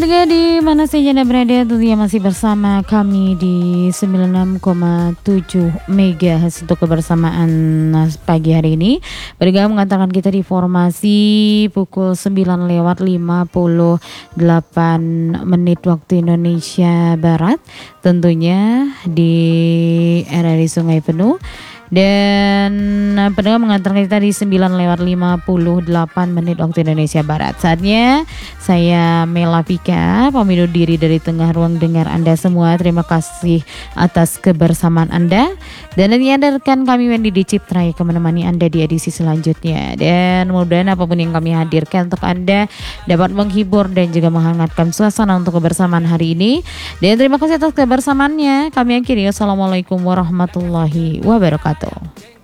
Juga di mana saja Anda berada, tentunya masih bersama kami di 96,7 MHz untuk kebersamaan pagi hari ini. Bergabung mengantarkan kita di formasi pukul 9:58 waktu Indonesia Barat. Tentunya di RRI Sungai Penuh. Dan pendengar mengantarkan kita di 9:58 waktu Indonesia Barat. Saatnya saya Mela Vika pamit undur diri dari tengah ruang dengar Anda semua. Terima kasih atas kebersamaan Anda. Dan nanti Anda rekan kami Wendy di Ciptra yang menemani Anda di edisi selanjutnya. Dan mudah-mudahan apapun yang kami hadirkan untuk Anda dapat menghibur dan juga menghangatkan suasana untuk kebersamaan hari ini. Dan terima kasih atas kebersamaannya. Kami akhiri. Wassalamualaikum warahmatullahi wabarakatuh.